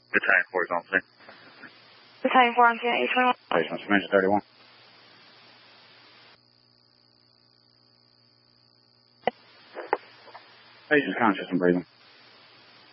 Battalion 4 is on scene. Battalion 4 on scene, 821. Placement, Dimension 31. Patient's conscious and breathing.